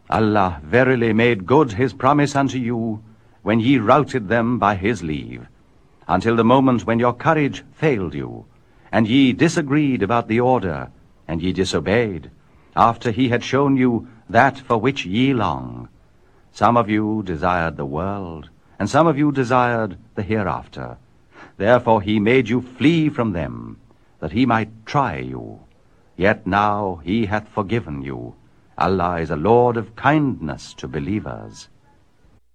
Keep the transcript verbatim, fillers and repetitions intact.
Allah verily made good his promise unto you, when ye routed them by his leave, until the moment when your courage failed you, and ye disagreed about the order, and ye disobeyed, after he had shown you that for which ye long. Some of you desired the world, and some of you desired the hereafter. Therefore he made you flee from them, that he might try you. Yet now he hath forgiven you. Allah is a Lord of kindness to believers.